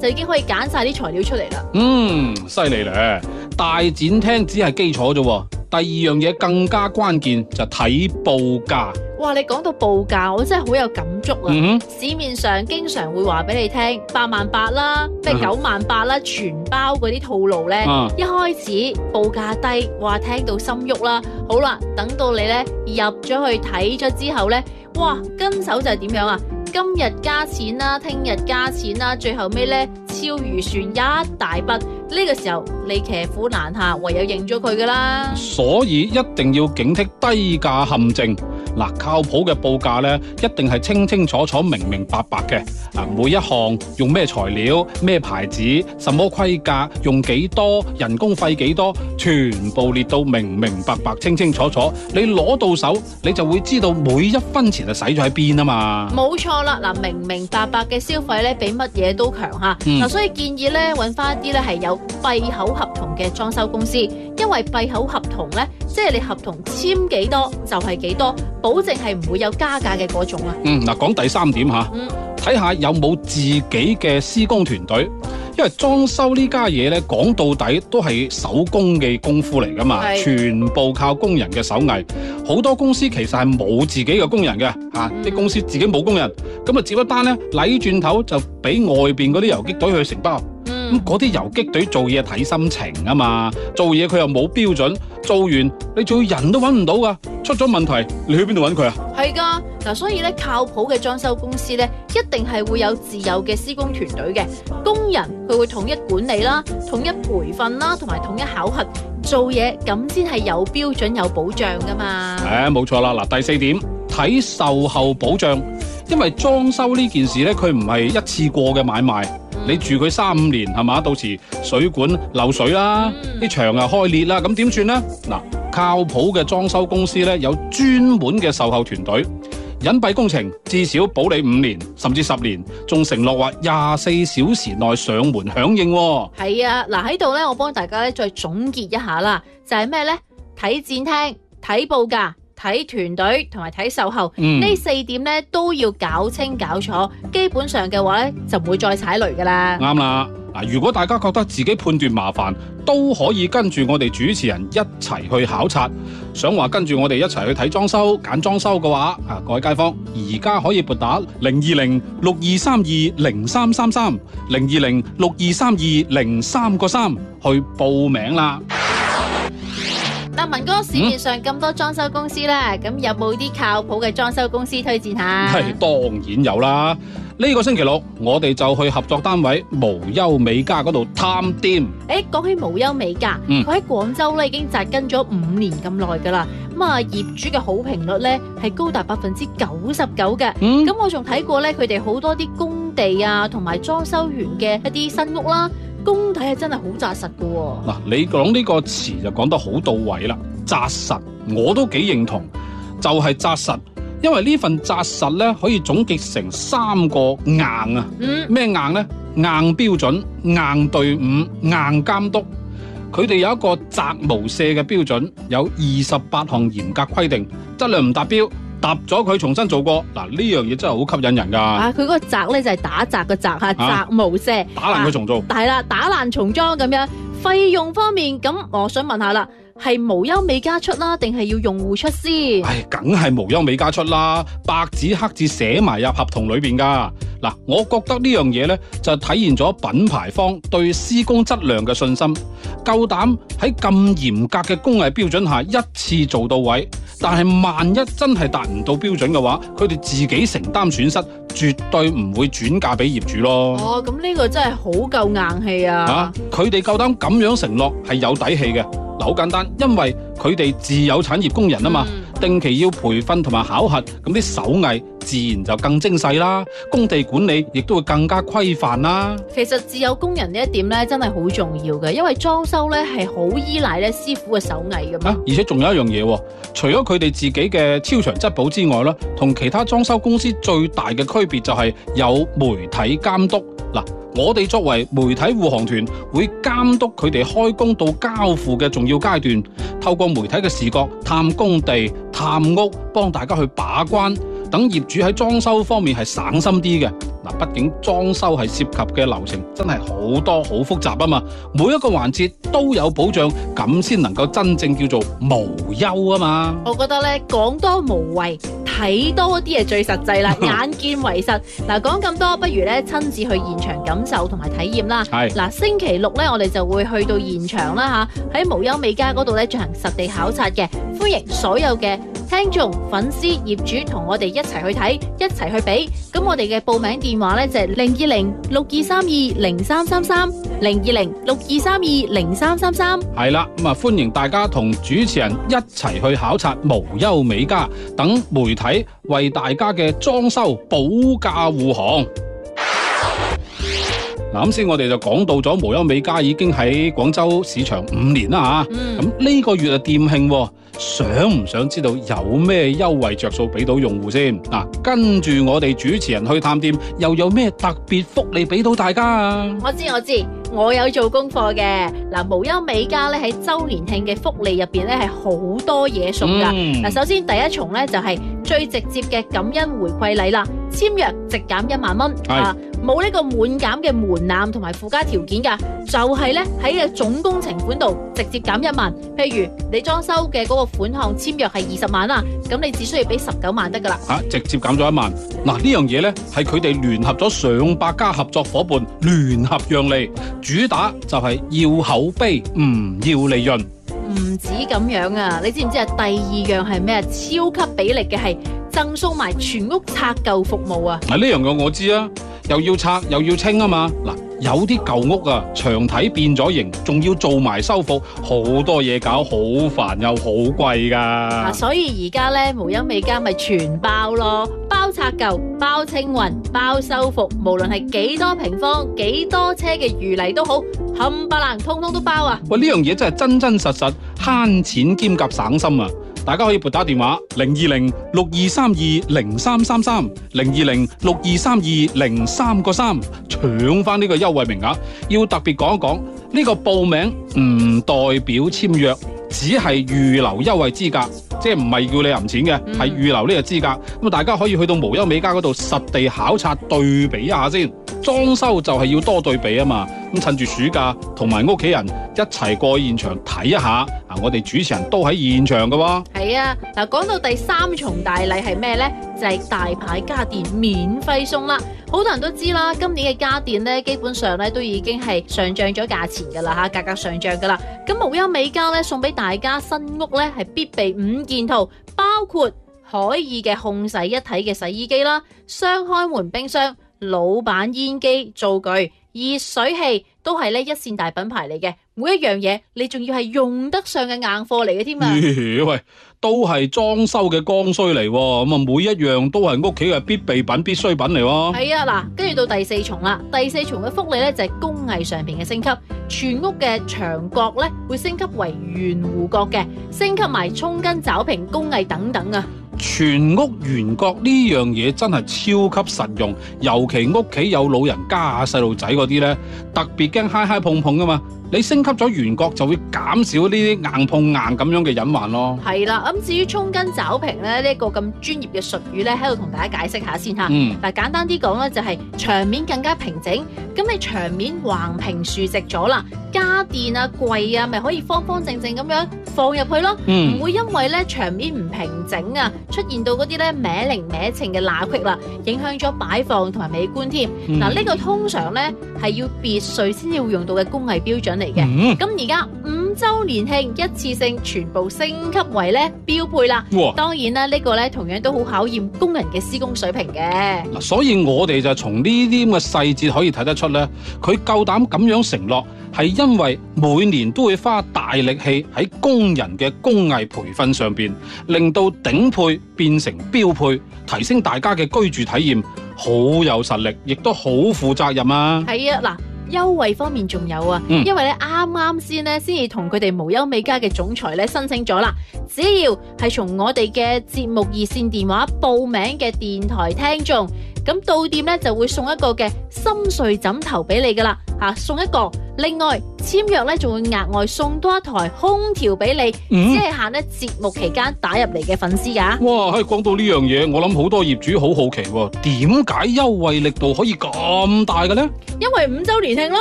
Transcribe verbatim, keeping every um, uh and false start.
就已經可以揀晒啲材料出嚟啦。 嗯，犀利咧！大展廳只係基礎啫，第二樣嘢更加關鍵就睇報價。 哇！你講到報價，我真係好有感觸啊！ 嗯哼， 市面上經常會話俾你聽八萬八啦，咩九萬八啦，全包嗰啲套路呢。 啊一開始報價低，哇，聽到心喐啦。好啦，等到你呢入咗去睇咗之後呢，哇，跟手就係點樣啊？今日加錢啦，聽日加錢啦，最後尾呢超預算一大筆。呢個時候你騎虎難下，唯有認咗佢噶啦。 所以一定要警惕低價陷阱。嗱，靠譜嘅報價咧，一定係清清楚楚、明明白白嘅。啊，每一項用咩材料、咩牌子、什麼規格、用幾多、人工費幾多，全部列到明明白白、清清楚楚。你攞到手，你就會知道每一分錢係使咗喺邊啊嘛。 冇錯啦，嗱，明明白白嘅消費咧，比乜嘢都強吓。嗱、 嗯， 所以建議咧，揾翻一啲咧係有閉口合同嘅裝修公司，因為閉口合同咧，即係你合同簽幾多就係幾多，保證係唔會有加價嘅嗰種啊。 嗯，嗱，講第三點吓， 嗯， 睇下有冇自己嘅施工團隊，因為裝修呢家嘢咧，講到底都係手工嘅功夫嚟噶嘛， 係全部靠工人嘅手藝。好多公司其實係冇自己嘅工人嘅，吓、 嗯， 啲公司自己冇工人，咁啊接一單咧，禮轉頭就俾外邊嗰啲游擊隊去承包。咁嗰啲游擊隊做嘢睇心情啊嘛，做嘢佢又冇標準，做完你做人都揾唔到噶，出咗問題你去邊度揾佢啊？ 係噶，嗱，所以咧靠譜嘅裝修公司咧，一定係會有自有嘅施工團隊嘅工人，佢會統一管理啦、統一培訓啦，同埋統一考核做嘢，咁先係有標準有保障噶嘛。 誒，冇錯啦，嗱，第四點睇售後保障，因為裝修呢件事咧，佢唔係一次過嘅買賣。你住佢三五年係嘛？到時水管漏水啦，啲、嗯、牆啊開裂啦，咁點算呢？嗱，靠譜嘅裝修公司咧有專門嘅售後團隊，隱蔽工程至少保你五年甚至十年，仲承諾話廿四小時內上門響應。 係啊，嗱，喺度咧，我幫大家咧再總結一下啦，就係咩呢？睇展廳、睇報價、睇團隊同埋睇售後，呢、嗯、四點咧都要搞清搞楚，基本上嘅話咧就唔會再踩雷噶啦。 啱啦，嗱，如果大家覺得自己判斷麻煩，都可以跟住我哋主持人一齊去考察。想話跟住我哋一齊去睇裝修、揀裝修嘅話，啊，各位街坊，而家可以撥打零二零六二三二零三三三零二零六二三二零三個三去報名啦。 嗱，文哥，市面上咁多裝修公司啦，咁、嗯、有冇啲靠譜嘅裝修公司推薦下？ 係當然有啦！呢、這個星期六我哋就去合作單位無憂美家嗰度探店。 誒，講起無憂美家，佢喺廣州咧已經紮根咗五年咁耐噶啦。咁啊，業主嘅好評率咧係高達百分之九十九嘅。咁、嗯、我仲睇過咧，佢哋好多啲工地啊，同埋裝修完嘅一啲新屋啦。工體係真係好紮實噶喎。 嗱，你講呢個詞就講得好到位啦，紮實我都幾認同，就係紮實，因為呢份紮實咧可以總結成三個硬啊。嗯，咩硬呢？硬標準、硬隊伍、硬監督。佢哋有一個責無赦嘅標準，有二十八項嚴格規定，質量唔達標，揼咗佢重新做過。嗱，呢樣嘢真係好吸引人噶。 啊，佢嗰個責咧就係打責嘅責吓，責、啊、無赦， 打爛佢重做。 係啦、啊，打爛重裝咁樣。費用方面，咁我想問下啦，係無憂美家出啦，定係要用戶出先？ 唉，梗係無憂美家出啦，白紙黑字寫埋入合同裏邊噶。嗱，我覺得呢樣嘢呢，就體現咗品牌方對施工質量嘅信心，夠膽喺咁嚴格嘅工藝標準下一次做到位。但係萬一真係達唔到標準嘅話，佢哋自己承擔損失，絕對唔會轉嫁俾業主咯。 哦，咁呢個真係好夠硬氣啊！ 啊，佢哋夠膽咁樣承諾係有底氣嘅。嗱，好簡單，因為佢哋自有產業工人啊嘛。嗯，定期要培訓同埋考核，咁啲手藝自然就更精細啦，工地管理亦都會更加規範啦。 其實自有工人呢一點咧，真係好重要嘅，因為裝修咧係好依賴咧師傅嘅手藝噶嘛。 啊，而且仲有一樣嘢，除咗佢哋自己嘅超長質保之外啦，同其他裝修公司最大嘅區別就係有媒體監督。嗱，我哋作為媒體護航團，會監督佢哋開工到交付嘅重要階段，透過媒體嘅視覺探工地、探屋，幫大家去把關，等業主喺裝修方面係省心啲嘅。 嗱，畢竟裝修係涉及嘅流程真係好多好複雜啊嘛，每一個環節都有保障，咁先能夠真正叫做無憂啊嘛。 我覺得咧講多無謂，睇多啲係最實際啦，眼見為實。嗱，講咁多，不如咧親自去現場感受同埋體驗啦。 係嗱，星期六咧我哋就會去到現場啦吓，喺無憂美家嗰度咧進行實地考察嘅，歡迎所有嘅聽眾、粉絲、業主同我哋一齊去睇，一齊去比。咁我哋嘅報名電話咧就係零二零六二三二零三三三，零二零六二三二零三三三。 係啦，咁啊歡迎大家同主持人一齊去考察無憂美家，等媒體為大家嘅裝修保駕護航。嗱，咁先我哋就講到咗無憂美家已經喺廣州市場五年啦吓，咁呢、嗯、個月啊店慶，想唔想知道有咩優惠着數俾到用戶先？嗱，跟住我哋主持人去探店，又有咩特別福利俾到大家啊？ 我知我知，我有做功課嘅。嗱，無憂美家咧喺周年慶嘅福利入邊咧係好多嘢送噶。嗱、嗯，首先第一重咧就係最直接嘅感恩回饋禮啦，簽約直減一萬蚊，啊，冇呢個滿減嘅門檻同埋附加條件噶，就係咧喺嘅總工程款度直接減一萬。譬如你裝修嘅嗰個款項簽約係二十萬啦，咁你只需要俾十九萬得噶啦。 啊，直接減咗一萬。嗱，呢樣嘢咧係佢哋聯合咗上百家合作伙伴聯合讓利，主打就係要口碑唔要利潤。 唔止咁樣啊，你知唔知啊？第二樣係咩啊？超級俾力嘅係贈送埋全屋拆舊服務啊！ 嗱，呢樣嘢我知啊，又要拆又要清啊嘛。嗱，有啲舊屋啊，牆體變咗形，仲要做埋修復，好多嘢搞，好煩又好貴噶。 啊，所以而家咧無憂美家咪全包咯，包拆舊、包清運、包修復，無論係幾多平方、幾多車嘅餘泥都好，冚唪唥通通都包啊！ 喂，呢樣嘢真係真真實實慳錢兼夾省心啊！大家可以撥打電話零二零六二三二零三三三，零二零六二三二零三個三，搶翻呢個優惠名額。要特別講一講，呢個報名唔代表簽約，只係預留優惠資格，即係唔係叫你揞錢嘅，係預留呢個資格。咁大家可以去到無憂美家嗰度實地考察對比一下先。裝修就係要多對比啊嘛，咁趁住暑假同埋屋企人一齊過現場睇一下。啊，我哋主持人都喺現場噶喎。 係啊，嗱，講到第三重大禮係咩呢？就係大牌家電免費送啦。好多人都知啦，今年嘅家電咧，基本上咧都已經係上漲咗價錢噶啦吓，價格上漲噶啦。咁無憂美家咧送俾大家新屋咧係必備五件套，包括可以嘅控洗一體嘅洗衣機啦、雙開門冰箱、老闆煙機、灶具、熱水器，都係咧一線大品牌嚟嘅。每一樣嘢你仲要係用得上嘅硬貨嚟嘅添啊！ 喂，都係裝修嘅剛需嚟，咁啊每一樣都係屋企嘅必備品、必需品嚟。 係啊，嗱，跟住到第四重啦，第四重嘅福利咧就係工藝上邊嘅升級，全屋嘅牆角咧會升級為圓弧角嘅，升級埋沖根爪平工藝等等啊！ 全屋圓角呢樣嘢真係超級實用，尤其屋企有老人家、細路仔嗰啲咧，特別驚揩揩碰碰噶嘛。你升級咗圓角就會減少呢啲硬碰硬咁樣嘅隱患咯。係啦，咁至於沖根爪平咧呢一個咁專業嘅術語咧，喺度同大家解釋下先吓。嗯，嗱，簡單啲講咧就係牆面更加平整，咁你牆面橫平豎直咗啦，家電啊櫃啊咪可以方方正正咁樣放入去咯，唔、嗯、會因為咧牆面唔平整啊，出現到嗰啲咧歪零歪稱嘅罅隙啦，影響咗擺放同埋美觀添。嗱、嗯，呢、這個通常咧係要別墅先至會用到嘅工藝標準嚟嘅。咁而家五周年慶一次性全部升級為咧標配啦。當然啦，呢、這個咧同樣都好考驗工人嘅施工水平嘅。嗱， 所以我哋就從呢啲咁嘅細節可以睇得出咧，佢夠膽咁樣承諾，係因為每年都會花大力氣喺工人嘅工藝培訓上邊，令到頂配變成標配，提升大家嘅居住體驗，好有實力，亦都好負責任啊！ 係啊，嗱。優惠方面仲有啊，嗯、因為咧啱啱先咧先至同佢哋無憂美家嘅總裁咧申請咗啦，只要係從我哋嘅節目熱線電話報名嘅電台聽眾， 咁到店咧就會送一個嘅深睡枕頭俾你噶啦，吓送一個。另外簽約咧仲會額外送多一台空調俾你， 嗯只係限咧節目期間打入嚟嘅粉絲噶。 哇，係講到呢樣嘢，我諗好多業主好好奇喎，點解優惠力度可以咁大嘅呢？ 因為五周年慶咯。